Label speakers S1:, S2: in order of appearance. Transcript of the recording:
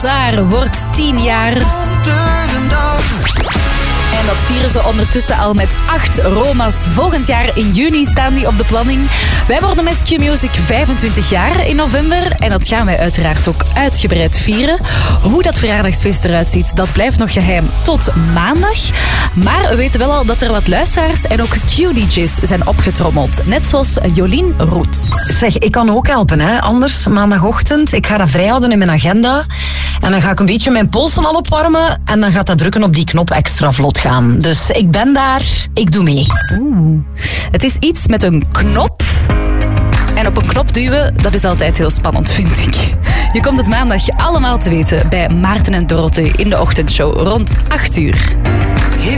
S1: Saar wordt 10 jaar. En dat vieren ze ondertussen al met 8 Roma's. Volgend jaar in juni staan die op de planning. Wij worden met Q-Music 25 jaar in november. En dat gaan wij uiteraard ook uitgebreid vieren. Hoe dat verjaardagsfeest eruit ziet, dat blijft nog geheim tot maandag. Maar we weten wel al dat er wat luisteraars en ook Q-DJ's zijn opgetrommeld. Net zoals Jolien Roet.
S2: Zeg, ik kan ook helpen, hè. Anders, maandagochtend, ik ga dat vrijhouden in mijn agenda. En dan ga ik een beetje mijn polsen al opwarmen. En dan gaat dat drukken op die knop extra vlot gaan. Dus ik ben daar, ik doe mee.
S1: Het is iets met een knop. En op een knop duwen, dat is altijd heel spannend, vind ik. Je komt het maandag allemaal te weten bij Maarten en Dorothee in de ochtendshow rond 8 uur.